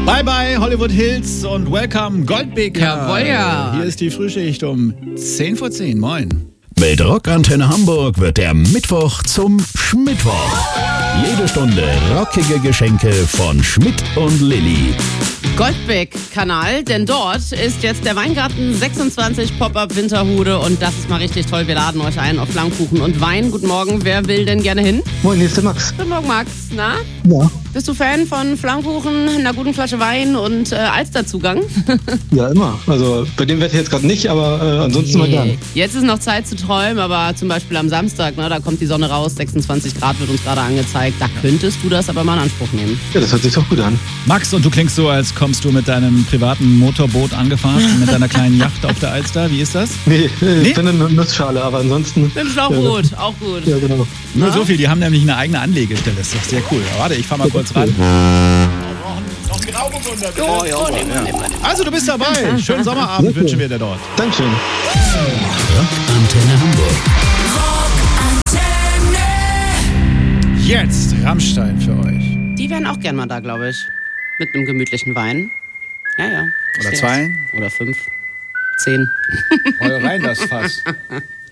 Bye bye Hollywood Hills und welcome Goldbeker. Jawohl, ja. Hier ist die Frühschicht um 10 vor 10. Moin. Mit Rockantenne Hamburg wird der Mittwoch zum Schmittwoch. Jede Stunde rockige Geschenke von Schmidt und Lilly. Goldbeck-Kanal, denn dort ist jetzt der Weingarten 26 Pop-Up Winterhude und das ist mal richtig toll. Wir laden euch ein auf Flammkuchen und Wein. Guten Morgen, wer will denn gerne hin? Moin, hier ist der Max. Guten Morgen, Max. Na? Ja. Bist du Fan von Flammkuchen, einer guten Flasche Wein und Alsterzugang? Ja, immer. Also bei dem Wetter jetzt gerade nicht, aber ansonsten mal gerne. Jetzt ist noch Zeit zu träumen, aber zum Beispiel am Samstag, ne, da kommt die Sonne raus, 26 Grad wird uns gerade angezeigt. Da könntest du das aber mal in Anspruch nehmen. Ja, das hört sich doch gut an. Max, und du klingst so, als kommst du mit deinem privaten Motorboot angefahren, mit deiner kleinen Yacht auf der Alster. Wie ist das? Nee? Ich bin eine Nussschale, aber ansonsten... Mit dem Schlauchboot, auch gut. Ja, genau. Nur so viel, die haben nämlich eine eigene Anlegestelle. Das ist doch sehr cool. Warte, ich fahr mal kurz ran. Noch ein Grauburgunder, bitte. Oh, ja. Also, du bist dabei. Schönen Sommerabend wünschen wir dir dort. Dankeschön. Rockantenne Hamburg. Jetzt Rammstein für euch. Die wären auch gern mal da, glaube ich. Mit einem gemütlichen Wein. Ja. Oder 2. Oder 5. 10. Hol rein das Fass.